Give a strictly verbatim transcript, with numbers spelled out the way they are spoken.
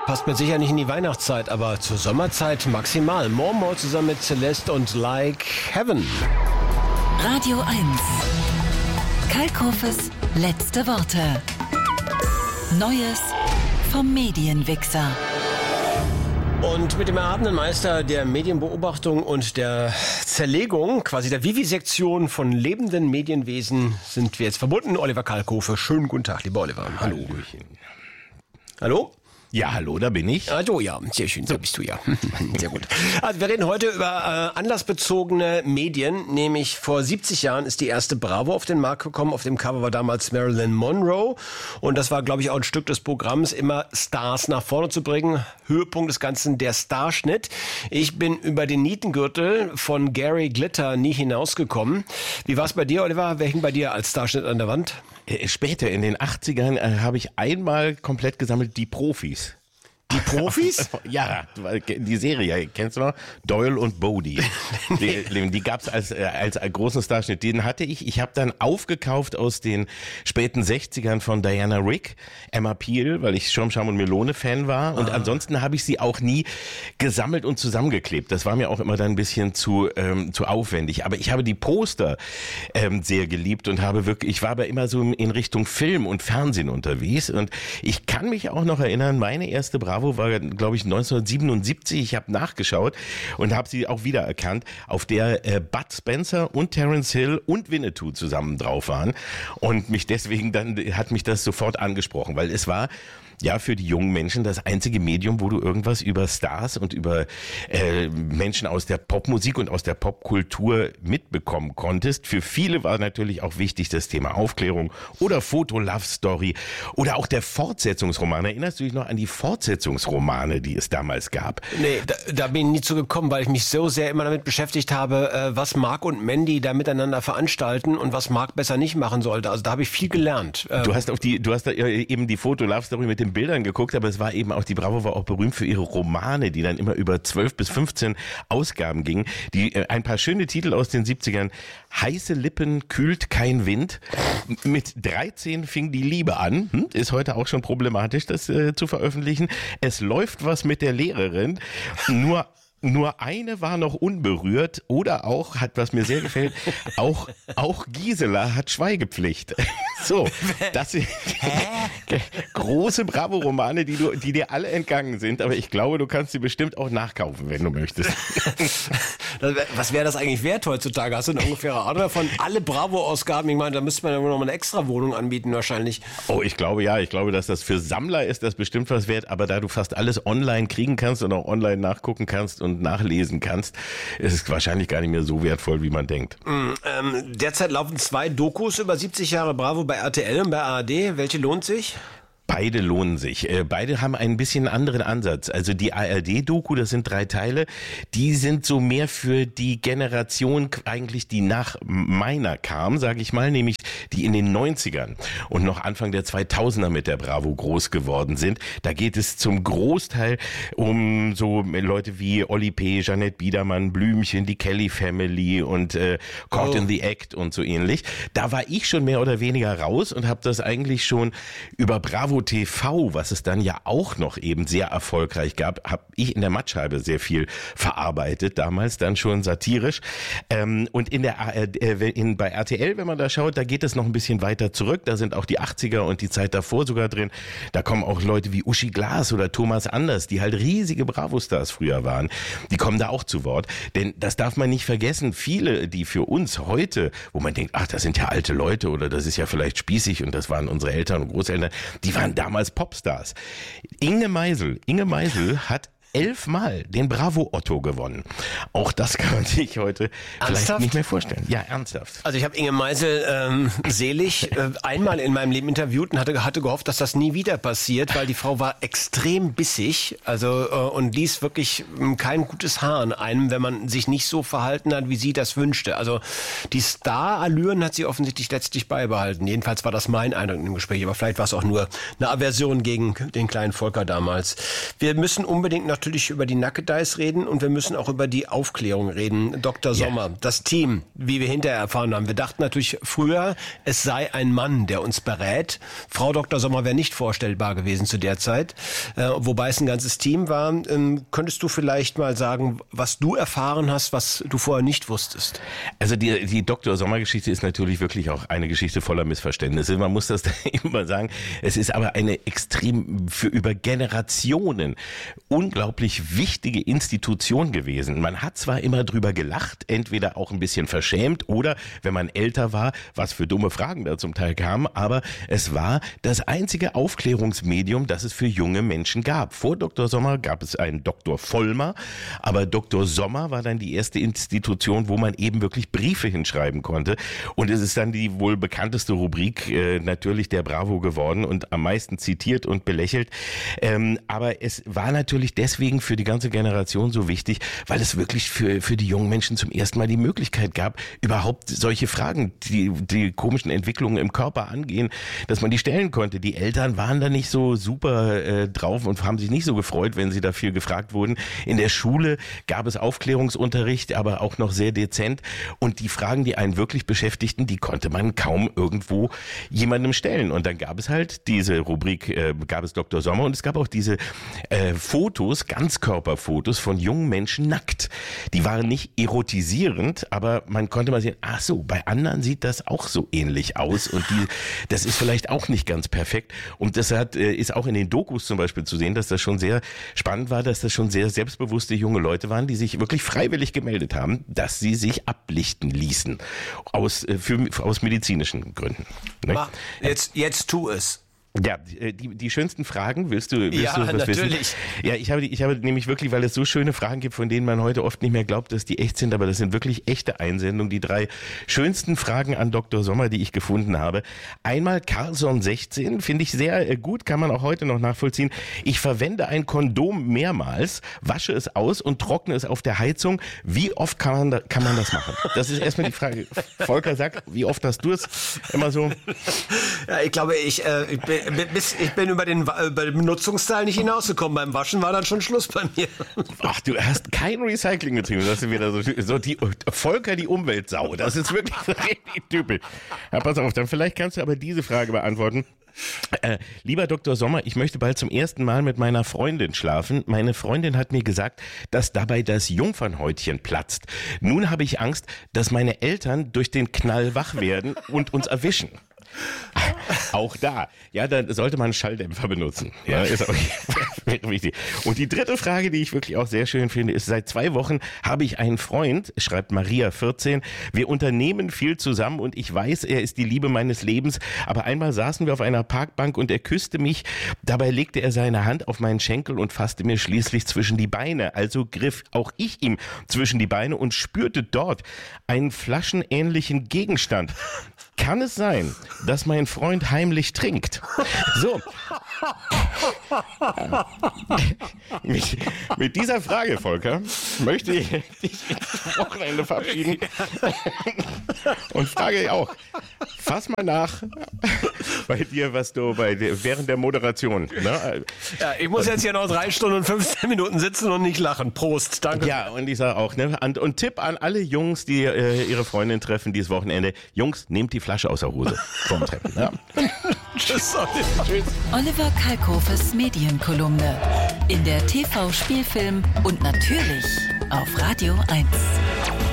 Passt mir sicher nicht in die Weihnachtszeit, aber zur Sommerzeit maximal. More More zusammen mit Celeste und Like Heaven. Radio eins. Kalkhofes letzte Worte. Neues vom Medienwichser. Und mit dem erhabenen Meister der Medienbeobachtung und der Zerlegung, quasi der Vivisektion von lebenden Medienwesen, sind wir jetzt verbunden. Oliver Kalkofe. Schönen guten Tag, lieber Oliver. Hallo. Hallöchen. Hallo? Ja, hallo, da bin ich. Also ja, sehr schön, so bist du ja. Sehr gut. Also wir reden heute über äh, anlassbezogene Medien, nämlich vor siebzig Jahren ist die erste Bravo auf den Markt gekommen. Auf dem Cover war damals Marilyn Monroe und das war, glaube ich, auch ein Stück des Programms, immer Stars nach vorne zu bringen. Höhepunkt des Ganzen, der Starschnitt. Ich bin über den Nietengürtel von Gary Glitter nie hinausgekommen. Wie war es bei dir, Oliver? Wer hing bei dir als Starschnitt an der Wand? Später, in den achtzigern, äh, habe ich einmal komplett gesammelt, die Profis. Die Profis? Ja, die Serie, kennst du noch? Doyle und Bodie. Die, die gab's als, als großen Starschnitt. Den hatte ich. Ich habe dann aufgekauft aus den späten sechzigern von Diana Rigg, Emma Peel, weil ich Schirm, Scham und Melone Fan war. Und ah. ansonsten habe ich sie auch nie gesammelt und zusammengeklebt. Das war mir auch immer dann ein bisschen zu, ähm, zu aufwendig. Aber ich habe die Poster ähm, sehr geliebt und habe wirklich, ich war aber immer so in Richtung Film und Fernsehen unterwegs. Und ich kann mich auch noch erinnern, meine erste Bravo war, glaube ich, neunzehnhundertsiebenundsiebzig. Ich habe nachgeschaut und habe sie auch wiedererkannt, auf der äh, Bud Spencer und Terence Hill und Winnetou zusammen drauf waren. Und mich deswegen dann hat mich das sofort angesprochen, weil es war ja für die jungen Menschen das einzige Medium, wo du irgendwas über Stars und über äh, Menschen aus der Popmusik und aus der Popkultur mitbekommen konntest. Für viele war natürlich auch wichtig das Thema Aufklärung oder Foto-Love-Story oder auch der Fortsetzungsroman. Erinnerst du dich noch an die Fortsetzungsromane, die es damals gab? Nee, da, da bin ich nie zu gekommen, weil ich mich so sehr immer damit beschäftigt habe, äh, was Mark und Mandy da miteinander veranstalten und was Mark besser nicht machen sollte. Also da habe ich viel gelernt. Äh, du hast auf die, du hast da eben die Foto-Love-Story mit den Bildern geguckt, aber es war eben auch, die Bravo war auch berühmt für ihre Romane, die dann immer über zwölf bis fünfzehn Ausgaben gingen. Die, äh, ein paar schöne Titel aus den siebzigern. Heiße Lippen kühlt kein Wind. Mit dreizehn fing die Liebe an. Hm? Ist heute auch schon problematisch, das äh, zu veröffentlichen. Es läuft was mit der Lehrerin. Nur Nur eine war noch unberührt oder auch, hat, was mir sehr gefällt, auch, auch Gisela hat Schweigepflicht. So, das sind große Bravo-Romane, die du, die dir alle entgangen sind, aber ich glaube, du kannst sie bestimmt auch nachkaufen, wenn du möchtest. Was wäre das eigentlich wert heutzutage? Hast du eine ungefähre Ahnung davon? Alle Bravo-Ausgaben, ich meine, da müsste man ja noch mal eine extra Wohnung anbieten wahrscheinlich. Oh, ich glaube ja, ich glaube, dass das für Sammler ist das bestimmt was wert, aber da du fast alles online kriegen kannst und auch online nachgucken kannst und nachlesen kannst, ist es wahrscheinlich gar nicht mehr so wertvoll, wie man denkt. Mm, ähm, derzeit laufen zwei Dokus über siebzig Jahre Bravo bei R T L und bei A R D. Welche lohnt sich? Beide lohnen sich. Beide haben einen bisschen anderen Ansatz. Also die A R D-Doku, das sind drei Teile, die sind so mehr für die Generation eigentlich, die nach meiner kam, sage ich mal, nämlich die in den neunzigern und noch Anfang der zweitausender mit der Bravo groß geworden sind. Da geht es zum Großteil um so Leute wie Olli P., Jeanette Biedermann, Blümchen, die Kelly Family und äh, Caught oh. in the Act und so ähnlich. Da war ich schon mehr oder weniger raus und habe das eigentlich schon über Bravo T V, was es dann ja auch noch eben sehr erfolgreich gab, habe ich in der Mattscheibe sehr viel verarbeitet, damals dann schon satirisch. Ähm, und in der äh, in, bei R T L, wenn man da schaut, da geht es noch ein bisschen weiter zurück. Da sind auch die achtziger und die Zeit davor sogar drin. Da kommen auch Leute wie Uschi Glas oder Thomas Anders, die halt riesige Bravo-Stars früher waren. Die kommen da auch zu Wort. Denn das darf man nicht vergessen. Viele, die für uns heute, wo man denkt, ach, das sind ja alte Leute oder das ist ja vielleicht spießig und das waren unsere Eltern und Großeltern, die waren damals Popstars. Inge Meisel, Inge Meisel hat elfmal den Bravo Otto gewonnen. Auch das kann man sich heute ernsthaft? Vielleicht nicht mehr vorstellen. Ja, ernsthaft. Also ich habe Inge Meisel ähm, selig äh, einmal in meinem Leben interviewt und hatte, hatte gehofft, dass das nie wieder passiert, weil die Frau war extrem bissig, also äh, und ließ wirklich äh, kein gutes Haar an einem, wenn man sich nicht so verhalten hat, wie sie das wünschte. Also die Star-Allüren hat sie offensichtlich letztlich beibehalten. Jedenfalls war das mein Eindruck im Gespräch, aber vielleicht war es auch nur eine Aversion gegen den kleinen Volker damals. Wir müssen unbedingt noch natürlich über die Nackedeis reden und wir müssen auch über die Aufklärung reden. Doktor Sommer, ja. Das Team, wie wir hinterher erfahren haben. Wir dachten natürlich früher, es sei ein Mann, der uns berät. Frau Doktor Sommer wäre nicht vorstellbar gewesen zu der Zeit, äh, wobei es ein ganzes Team war. Ähm, könntest du vielleicht mal sagen, was du erfahren hast, was du vorher nicht wusstest? Also die, die Doktor Sommer-Geschichte ist natürlich wirklich auch eine Geschichte voller Missverständnisse. Man muss das immer sagen. Es ist aber eine extrem für über Generationen unglaublich wichtige Institution gewesen. Man hat zwar immer drüber gelacht, entweder auch ein bisschen verschämt oder, wenn man älter war, was für dumme Fragen da zum Teil kamen, aber es war das einzige Aufklärungsmedium, das es für junge Menschen gab. Vor Doktor Sommer gab es einen Doktor Vollmer, aber Doktor Sommer war dann die erste Institution, wo man eben wirklich Briefe hinschreiben konnte. Und es ist dann die wohl bekannteste Rubrik äh, natürlich der Bravo geworden und am meisten zitiert und belächelt. Ähm, aber es war natürlich deswegen für die ganze Generation so wichtig, weil es wirklich für, für die jungen Menschen zum ersten Mal die Möglichkeit gab, überhaupt solche Fragen, die die komischen Entwicklungen im Körper angehen, dass man die stellen konnte. Die Eltern waren da nicht so super äh, drauf und haben sich nicht so gefreut, wenn sie da viel gefragt wurden. In der Schule gab es Aufklärungsunterricht, aber auch noch sehr dezent. Und die Fragen, die einen wirklich beschäftigten, die konnte man kaum irgendwo jemandem stellen. Und dann gab es halt diese Rubrik, äh, gab es Doktor Sommer und es gab auch diese äh, Fotos, Ganzkörperfotos von jungen Menschen nackt. Die waren nicht erotisierend, aber man konnte mal sehen, ach so, bei anderen sieht das auch so ähnlich aus und die, das ist vielleicht auch nicht ganz perfekt. Und das hat, äh, ist auch in den Dokus zum Beispiel zu sehen, dass das schon sehr spannend war, dass das schon sehr selbstbewusste junge Leute waren, die sich wirklich freiwillig gemeldet haben, dass sie sich ablichten ließen aus, äh, für, aus medizinischen Gründen. Ne? Mach, jetzt, jetzt tu es. Ja, die, die schönsten Fragen, willst du, willst ja, du was natürlich. wissen? Ja, ich habe, ich habe nämlich wirklich, weil es so schöne Fragen gibt, von denen man heute oft nicht mehr glaubt, dass die echt sind, aber das sind wirklich echte Einsendungen. Die drei schönsten Fragen an Doktor Sommer, die ich gefunden habe. Einmal Carlson sechzehn, finde ich sehr gut, kann man auch heute noch nachvollziehen. Ich verwende ein Kondom mehrmals, wasche es aus und trockne es auf der Heizung. Wie oft kann man, da, kann man das machen? Das ist erstmal die Frage. Volker sagt, wie oft hast du es? Immer so? Ja, ich glaube, ich, äh, ich bin Bis, ich bin über den, über den Benutzungsteil nicht hinausgekommen. Beim Waschen war dann schon Schluss bei mir. Ach, du hast kein Recycling getrieben. Das ist wieder so, so die Volker, die Umweltsau. Das ist wirklich richtig typisch. Ja, pass auf, dann vielleicht kannst du aber diese Frage beantworten. Äh, lieber Doktor Sommer, ich möchte bald zum ersten Mal mit meiner Freundin schlafen. Meine Freundin hat mir gesagt, dass dabei das Jungfernhäutchen platzt. Nun habe ich Angst, dass meine Eltern durch den Knall wach werden und uns erwischen. Auch da, ja, da sollte man einen Schalldämpfer benutzen. Ja, ist auch wichtig. Und die dritte Frage, die ich wirklich auch sehr schön finde, ist, seit zwei Wochen habe ich einen Freund, schreibt Maria vierzehn, wir unternehmen viel zusammen und ich weiß, er ist die Liebe meines Lebens, aber einmal saßen wir auf einer Parkbank und er küsste mich, dabei legte er seine Hand auf meinen Schenkel und fasste mir schließlich zwischen die Beine, also griff auch ich ihm zwischen die Beine und spürte dort einen flaschenähnlichen Gegenstand. Kann es sein, dass mein Freund heimlich trinkt? So. mit, mit dieser Frage, Volker, möchte ich dich ins Wochenende verabschieden. Und frage auch, fass mal nach bei dir, was du bei dir, während der Moderation. Ne? Ja, ich muss jetzt hier noch drei Stunden und fünfzehn Minuten sitzen und nicht lachen. Prost, danke. Ja, und ich sage auch, ne? Und, und Tipp an alle Jungs, die äh, ihre Freundin treffen dieses Wochenende. Jungs, nehmt die Flasche aus der Hose vom Treppen. Ja. Tschüss, Oliver. Tschüss. Oliver Kalkofes Medienkolumne. In der T V, Spielfilm und natürlich auf Radio eins.